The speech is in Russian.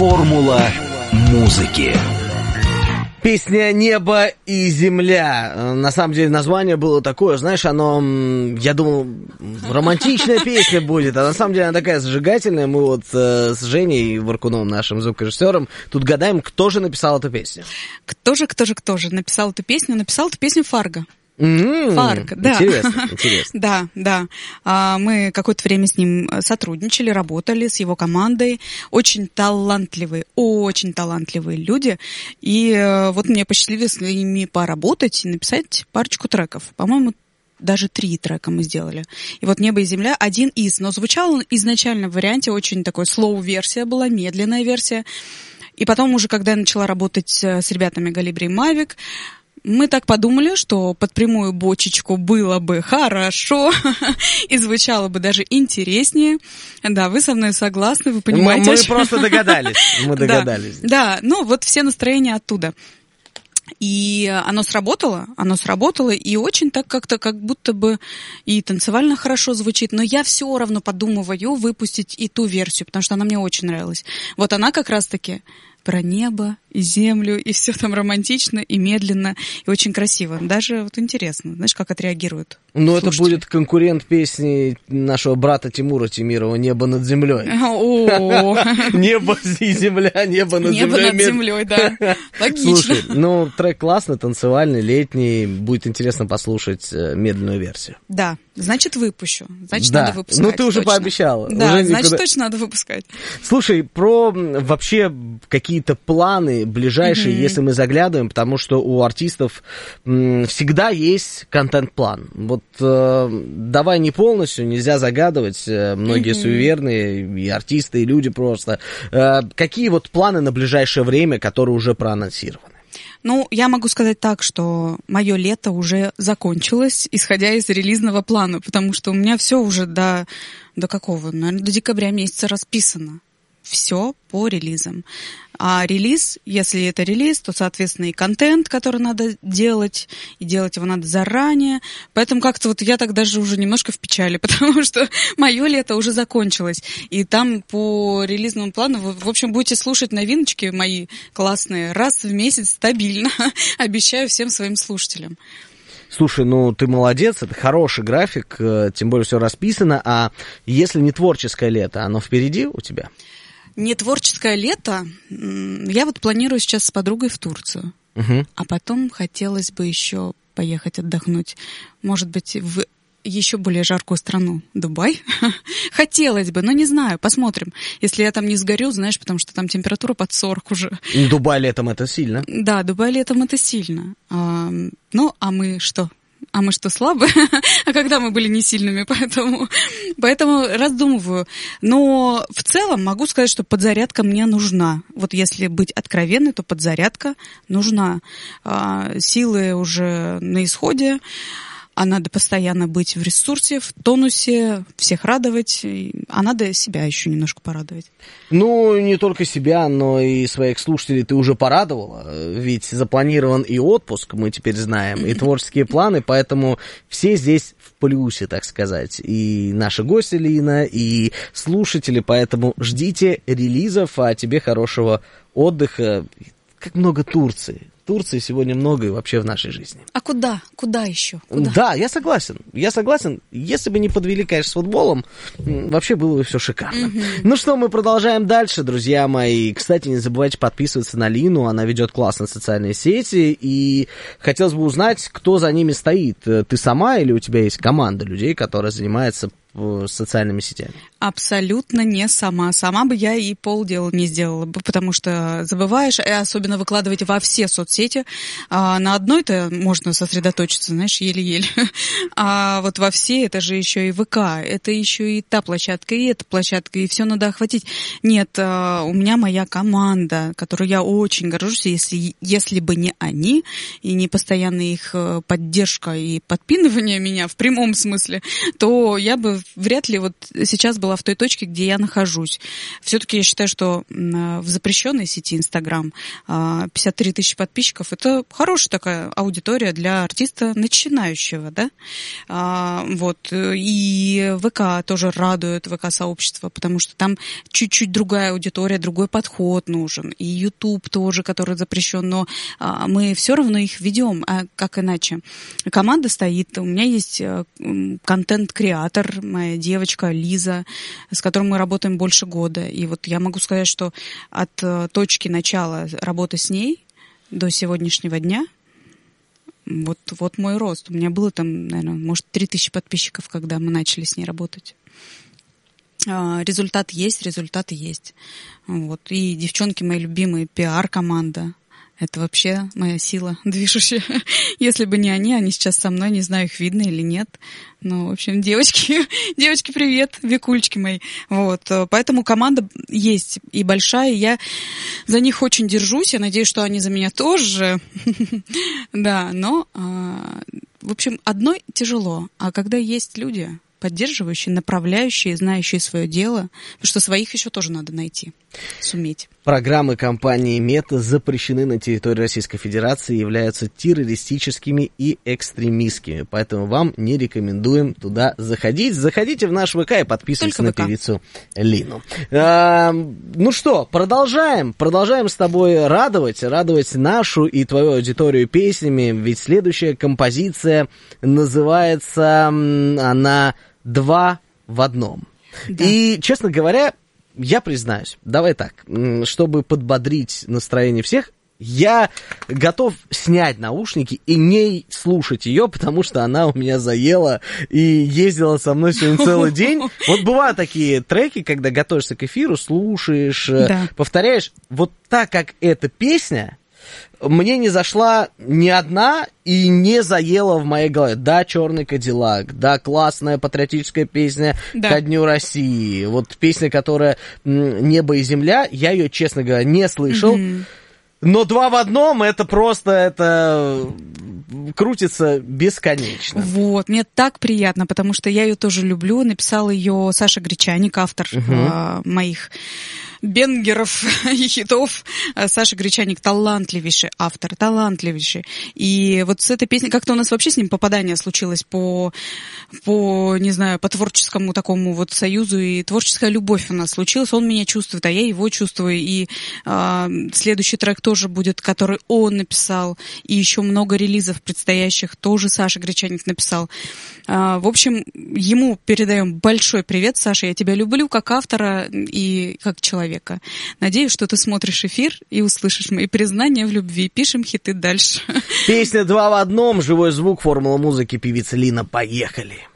Формула музыки. Песня «Небо и земля». На самом деле название было такое, знаешь, оно, я думал, романтичная песня будет, а на самом деле она такая зажигательная. Мы вот с Женей Варкуновым, нашим звукорежиссером, тут гадаем, кто же написал эту песню. Кто же написал эту песню? Написал эту песню Фарго. Фарго, да. Интересно. Да. Мы какое-то время с ним сотрудничали, работали с его командой. Очень талантливые люди. И вот мне посчастливилось с ними поработать и написать парочку треков. По-моему, даже 3 трека мы сделали. И вот «Небо и земля» один из. Но звучал он изначально в варианте очень такой слоу-версия была, медленная версия. И потом уже, когда я начала работать с ребятами Галибри и Мавик, мы так подумали, что под прямую бочечку было бы хорошо и звучало бы даже интереснее. Да, вы со мной согласны, вы понимаете. Мы просто догадались. Да, ну вот все настроения оттуда. И оно сработало, и очень так как-то, как будто бы и танцевально хорошо звучит, но я все равно подумываю выпустить и ту версию, потому что она мне очень нравилась. Вот она как раз-таки про небо и землю, и все там романтично, и медленно, и очень красиво. Даже вот интересно, знаешь, как отреагируют Ну, это слушатели. будет конкурент песни нашего брата Тимура Темирова «Небо над землей». Небо и земля, небо над землей. Небо над землей, да. Логично. Слушай, ну, трек классный, танцевальный, летний. Будет интересно послушать медленную версию. Да, значит, выпущу. Значит, надо выпускать. Ну, ты уже пообещала. Да, значит, точно надо выпускать. Слушай, про вообще какие-то планы ближайшие, если мы заглядываем, потому что у артистов всегда есть контент-план. Вот давай не полностью, нельзя загадывать, многие суеверные, и артисты, и люди просто. Какие вот планы на ближайшее время, которые уже проанонсированы? Ну, я могу сказать так, что мое лето уже закончилось, исходя из релизного плана, потому что у меня все уже до какого? Наверное, до декабря месяца расписано. Все по релизам. А релиз, если это релиз, то, соответственно, и контент, который надо делать, и делать его надо заранее. Поэтому как-то вот я так даже уже немножко в печали, потому что мое лето уже закончилось. И там по релизному плану, вы, в общем, будете слушать новиночки мои классные раз в месяц стабильно. Обещаю всем своим слушателям. Слушай, ну ты молодец, это хороший график, тем более все расписано. А если не творческое лето, оно впереди у тебя? Не творческое лето. Я вот планирую сейчас с подругой в Турцию. А потом хотелось бы еще поехать отдохнуть. Может быть, в еще более жаркую страну. Дубай. Хотелось бы, но не знаю. Посмотрим. Если я там не сгорю, знаешь, потому что там температура под 40 уже. Дубай летом это сильно. Да, Дубай летом это сильно. Ну, а мы что? А мы что, слабые? А когда мы были не сильными? Поэтому раздумываю. Но в целом могу сказать, что подзарядка мне нужна. Вот если быть откровенной, то подзарядка нужна. Силы уже на исходе. А надо постоянно быть в ресурсе, в тонусе, всех радовать, а надо себя еще немножко порадовать. Ну, не только себя, но и своих слушателей ты уже порадовала, ведь запланирован и отпуск, мы теперь знаем, и творческие планы, поэтому все здесь в плюсе, так сказать, и наши гости, Лина, и слушатели, поэтому ждите релизов, а тебе хорошего отдыха, как много Турции. Турции сегодня много и вообще в нашей жизни. А куда? Куда еще? Куда? Да, я согласен. Если бы не подвели, конечно, с футболом, вообще было бы все шикарно. Ну что, мы продолжаем дальше, друзья мои. Кстати, не забывайте подписываться на Лину, она ведет классные социальные сети, и хотелось бы узнать, кто за ними стоит. Ты сама или у тебя есть команда людей, которая занимается социальными сетями? Абсолютно не сама. Сама бы я и полдела не сделала бы, потому что забываешь, и особенно выкладывать во все соцсети. На одной-то можно сосредоточиться, знаешь, еле-еле. А вот во все, это же еще и ВК, это еще и та площадка, и эта площадка, и все надо охватить. Нет, у меня моя команда, которой я очень горжусь, если бы не они, и не постоянная их поддержка и подпинывание меня в прямом смысле, то я бы вряд ли вот сейчас была была в той точке, где я нахожусь. Все-таки я считаю, что в запрещенной сети Инстаграм 53 тысячи подписчиков — это хорошая такая аудитория для артиста начинающего, да? Вот. И ВК тоже радует, ВК-сообщество, потому что там чуть-чуть другая аудитория, другой подход нужен. И YouTube тоже, который запрещен, но мы все равно их ведем, а как иначе? Команда стоит, у меня есть контент-креатор, моя девочка Лиза, с которой мы работаем больше года. И вот я могу сказать, что от точки начала работы с ней до сегодняшнего дня вот мой рост. У меня было там, наверное, может, 3000 подписчиков, когда мы начали с ней работать. Результат есть. Вот. И девчонки мои любимые, пиар-команда. Это вообще моя сила движущая. Если бы не они сейчас со мной, не знаю, их видно или нет. Ну, в общем, девочки, привет, викульчики мои. Вот, поэтому команда есть и большая, я за них очень держусь, я надеюсь, что они за меня тоже. Да, но, в общем, одной тяжело, а когда есть люди, поддерживающие, направляющие, знающие свое дело, потому что своих еще тоже надо найти, суметь. Программы компании «Мета» запрещены на территории Российской Федерации, являются террористическими и экстремистскими, поэтому вам не рекомендуем туда заходить. Заходите в наш ВК и подписывайтесь на певицу Лину. Ну что, продолжаем с тобой радовать нашу и твою аудиторию песнями, ведь следующая композиция называется она «Два в одном». Да. И, честно говоря, я признаюсь, давай так, чтобы подбодрить настроение всех, я готов снять наушники и не слушать ее, потому что она у меня заела и ездила со мной сегодня целый день. Вот бывают такие треки, когда готовишься к эфиру, слушаешь, да, повторяешь. Вот так как эта песня мне не зашла ни одна и не заела в моей голове. Да, «Черный Кадиллак», да, классная патриотическая песня, да, ко Дню России. Вот песня, которая «Небо и земля», я ее, честно говоря, не слышал. Но «Два в одном» это просто, крутится бесконечно. Вот, мне так приятно, потому что я ее тоже люблю. Написал ее Саша Гречаник, автор моих бенгеров и хитов. Саша Гречаник талантливейший автор, талантливейший. И вот с этой песней как-то у нас вообще с ним попадание случилось по не знаю, по творческому такому вот союзу, и творческая любовь у нас случилась. Он меня чувствует, а я его чувствую. И следующий трек тоже будет, который он написал. И еще много релизов предстоящих тоже Саша Гречаник написал. В общем, ему передаем большой привет, Саша. Я тебя люблю как автора и как человека. Надеюсь, что ты смотришь эфир и услышишь мои признания в любви. Пишем хиты дальше. Песня «Два в одном», живой звук, формула музыки, певица Лина. Поехали.